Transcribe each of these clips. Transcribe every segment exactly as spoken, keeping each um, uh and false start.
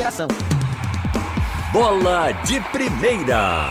moderação. Bola de Primeira.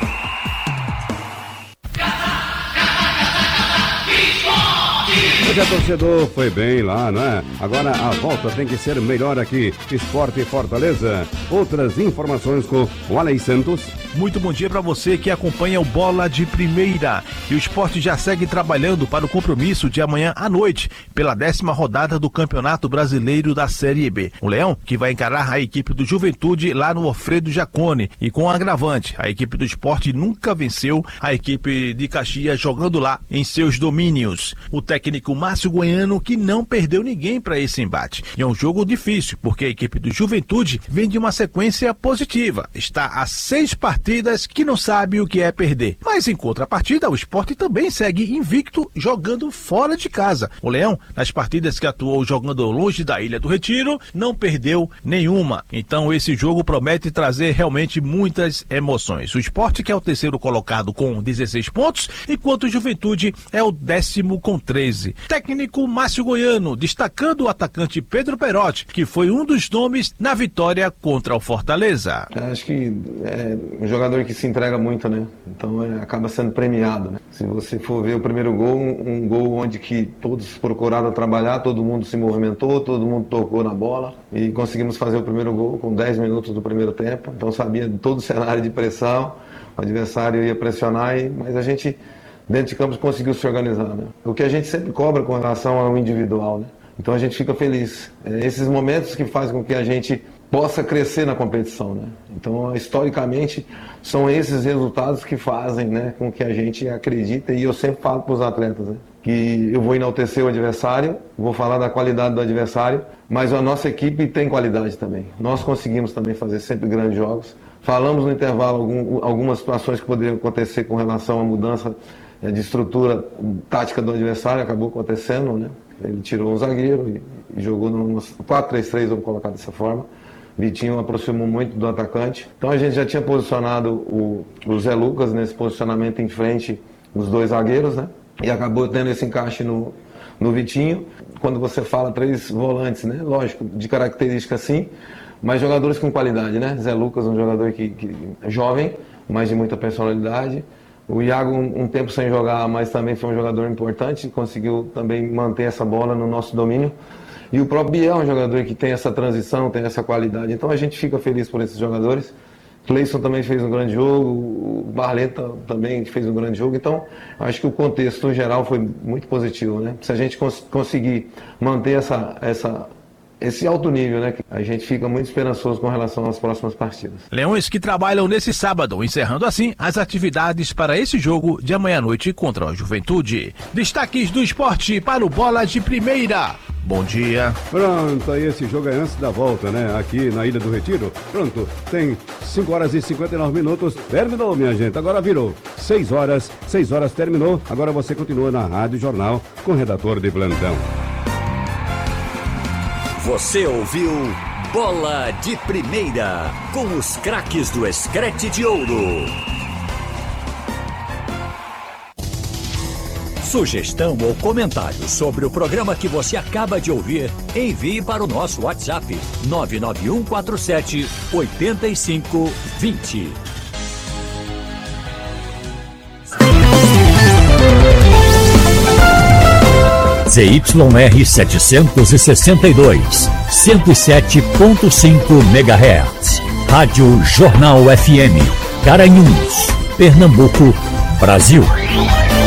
Hoje a torcedor foi bem lá, não é? Agora a volta tem que ser melhor aqui. Esporte Fortaleza. Outras informações com o Alex Santos. Muito bom dia para você que acompanha o Bola de Primeira. E o esporte já segue trabalhando para o compromisso de amanhã à noite, pela décima rodada do Campeonato Brasileiro da Série B. O Leão, que vai encarar a equipe do Juventude lá no Alfredo Jaconi. E com agravante, a equipe do esporte nunca venceu a equipe de Caxias jogando lá em seus domínios. O técnico Márcio Goiano, que não perdeu ninguém para esse embate. E é um jogo difícil, porque a equipe do Juventude vem de uma sequência positiva. Está a seis partidas que não sabe o que é perder. Mas em contrapartida, o esporte também segue invicto jogando fora de casa. O Leão, nas partidas que atuou jogando longe da Ilha do Retiro, não perdeu nenhuma. Então esse jogo promete trazer realmente muitas emoções. O esporte, que é o terceiro colocado com dezesseis pontos, enquanto o Juventude é o décimo com treze. Técnico Márcio Goiano, destacando o atacante Pedro Perotti, que foi um dos nomes na vitória contra o Fortaleza. Acho que é um jogador que se entrega muito, né? Então é, acaba sendo premiado, né? Se você for ver o primeiro gol, um, um gol onde que todos procuraram trabalhar, todo mundo se movimentou, todo mundo tocou na bola e conseguimos fazer o primeiro gol com dez minutos do primeiro tempo. Então sabia de todo o cenário de pressão, o adversário ia pressionar, e, mas a gente dentro de campo conseguiu se organizar, né? O que a gente sempre cobra com relação ao individual, né? Então a gente fica feliz. É esses momentos que fazem com que a gente possa crescer na competição, né? Então, historicamente, são esses resultados que fazem, né, com que a gente acredita, e eu sempre falo para os atletas, né, que eu vou enaltecer o adversário, vou falar da qualidade do adversário, mas a nossa equipe tem qualidade também. Nós conseguimos também fazer sempre grandes jogos. Falamos no intervalo algum, algumas situações que poderiam acontecer com relação à mudança de estrutura tática do adversário, acabou acontecendo, né? Ele tirou um zagueiro e, e jogou no quatro três três, vamos colocar dessa forma. Vitinho aproximou muito do atacante. Então a gente já tinha posicionado o, o Zé Lucas nesse posicionamento em frente dos dois zagueiros, né? E acabou tendo esse encaixe no, no Vitinho. Quando você fala três volantes, né? Lógico, de característica sim, mas jogadores com qualidade, né? Zé Lucas, um jogador que, que é jovem, mas de muita personalidade. O Iago, um, um tempo sem jogar, mas também foi um jogador importante, conseguiu também manter essa bola no nosso domínio. E o próprio Biel é um jogador que tem essa transição, tem essa qualidade. Então a gente fica feliz por esses jogadores. Cleison também fez um grande jogo, o Barleta também fez um grande jogo. Então acho que o contexto em geral foi muito positivo, né? Se a gente cons- conseguir manter essa, essa, esse alto nível, né, a gente fica muito esperançoso com relação às próximas partidas. Leões que trabalham nesse sábado, encerrando assim as atividades para esse jogo de amanhã à noite contra a Juventude. Destaques do esporte para o Bola de Primeira. Bom dia. Pronto, aí esse jogo é antes da volta, né? Aqui na Ilha do Retiro. Pronto, tem cinco horas e cinquenta e nove minutos. Terminou, minha gente. Agora virou. seis horas, seis horas terminou. Agora você continua na Rádio Jornal com o redator de plantão. Você ouviu Bola de Primeira com os craques do Screte de Ouro. Sugestão ou comentário sobre o programa que você acaba de ouvir, envie para o nosso WhatsApp nove nove um quatro sete oito cinco dois zero. Z Y R setecentos e sessenta e dois, cento e sete ponto cinco megahertz. Rádio Jornal F M, Garanhuns, Pernambuco, Brasil.